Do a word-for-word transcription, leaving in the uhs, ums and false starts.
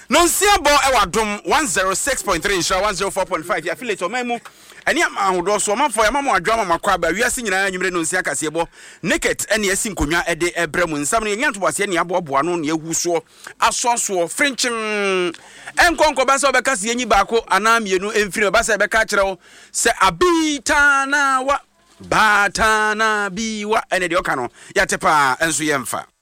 No nsiabo ewa dom one oh six point three insha one oh four point five ya affiliate o memu eni ahodo so manfo ya mama adwa mama kwa ba wiase nyina nwumre no nsia kasebo naked eni asi nkonwa ede ebremu nsam no nyanto base eni aboboa no ne ahuso asonso frinchin enkonko ba se obeka se enyi baako ana mienu emfiri ba se beka kire wo se abitana wa batana biwa ene de oka no yatepa enso yemfa